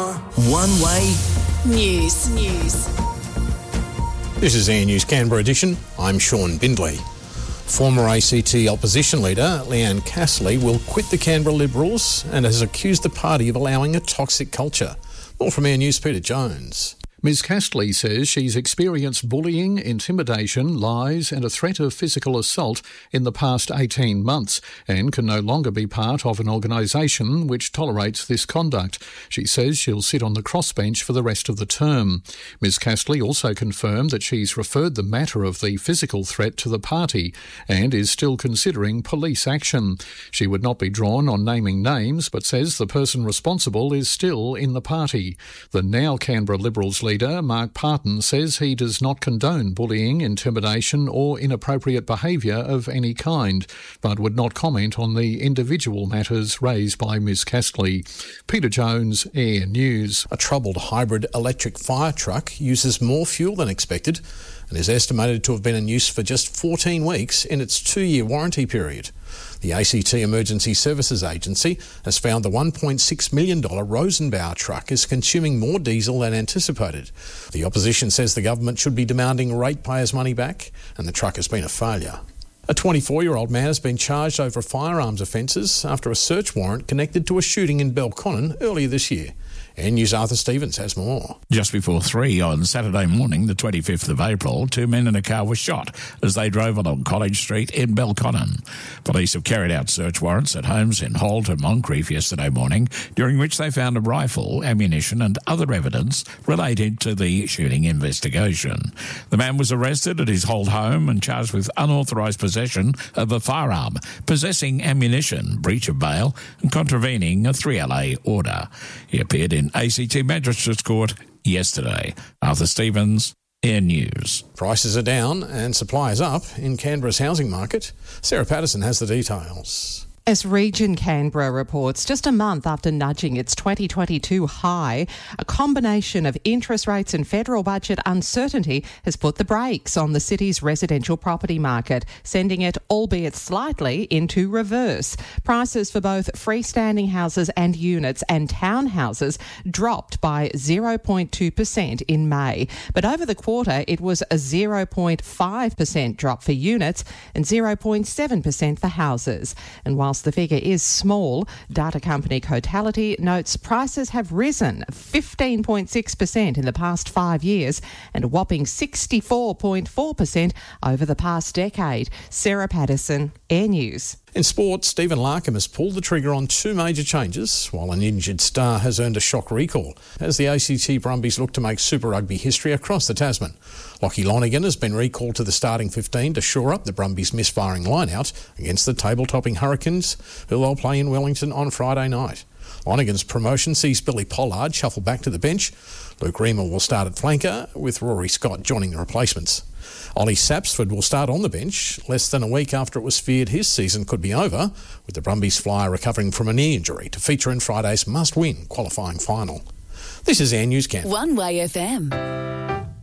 One Way News. This is Air News Canberra edition. I'm Sean Bindley. Former ACT opposition leader Leanne Castley will quit the Canberra Liberals and has accused the party of allowing a toxic culture. More from Air News' Peter Jones. Ms Castley says she's experienced bullying, intimidation, lies and a threat of physical assault in the past 18 months and can no longer be part of an organisation which tolerates this conduct. She says she'll sit on the crossbench for the rest of the term. Ms Castley also confirmed that she's referred the matter of the physical threat to the party and is still considering police action. She would not be drawn on naming names but says the person responsible is still in the party. The now Canberra Liberals leader Mark Parton says he does not condone bullying, intimidation or inappropriate behaviour of any kind, but would not comment on the individual matters raised by Ms Castley. Peter Jones, Air News. A troubled hybrid electric fire truck uses more fuel than expected and is estimated to have been in use for just 14 weeks in its 2-year warranty period. The ACT Emergency Services Agency has found the $1.6 million Rosenbauer truck is consuming more diesel than anticipated. The opposition says the government should be demanding ratepayers' money back, and the truck has been a failure. A 24-year-old man has been charged over firearms offences after a search warrant connected to a shooting in Belconnen earlier this year. And News' Arthur Stevens has more. Just before 3 on Saturday morning, the 25th of April, 2 men in a car were shot as they drove along College Street in Belconnen. Police have carried out search warrants at homes in Holt and Moncrief yesterday morning, during which they found a rifle, ammunition and other evidence related to the shooting investigation. The man was arrested at his Holt home and charged with unauthorised possession of a firearm, possessing ammunition, breach of bail and contravening a 3LA order. He appeared in ACT Magistrates Court yesterday. Arthur Stevens, Air News. Prices are down and supply is up in Canberra's housing market. Sarah Patterson has the details. As Region Canberra reports, just a month after nudging its 2022 high, a combination of interest rates and federal budget uncertainty has put the brakes on the city's residential property market, sending it, albeit slightly, into reverse. Prices for both freestanding houses and units and townhouses dropped by 0.2% in May. But over the quarter, it was a 0.5% drop for units and 0.7% for houses. And while the figure is small, data company Cotality notes prices have risen 15.6% in the past 5 years and a whopping 64.4% over the past decade. Sarah Patterson, Air News. In sport, Stephen Larkham has pulled the trigger on 2 major changes, while an injured star has earned a shock recall, as the ACT Brumbies look to make Super Rugby history across the Tasman. Lachie Lonergan has been recalled to the starting 15 to shore up the Brumbies' misfiring line-out against the table-topping Hurricanes, who they'll play in Wellington on Friday night. Lonergan's promotion sees Billy Pollard shuffle back to the bench. Luke Reamer will start at flanker, with Rory Scott joining the replacements. Ollie Sapsford will start on the bench, less than a week after it was feared his season could be over, with the Brumbies flyer recovering from a knee injury to feature in Friday's must-win qualifying final. This is Air News Camp. One Way FM.